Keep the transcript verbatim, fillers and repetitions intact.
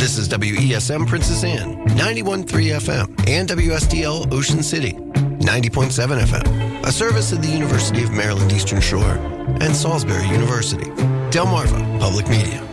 This is W E S M Princess Anne, ninety-one point three F M, and W S D L Ocean City, ninety point seven F M, a service of the University of Maryland Eastern Shore and Salisbury University. Delmarva Public Media.